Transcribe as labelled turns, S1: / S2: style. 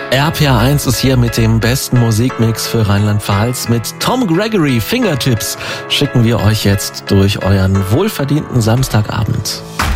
S1: RPR1 ist hier mit dem besten Musikmix für Rheinland-Pfalz. Mit Tom Gregory, Fingertips, schicken wir euch jetzt durch euren wohlverdienten Samstagabend.